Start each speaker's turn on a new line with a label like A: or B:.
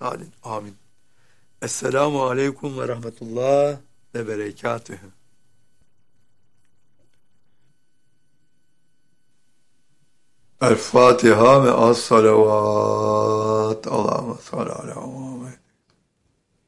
A: halin. Amin. Esselamu aleyküm ve rahmetullah ve berekatühü. El Fatiha ve as salavat. Allahümme salli ala Muhammed.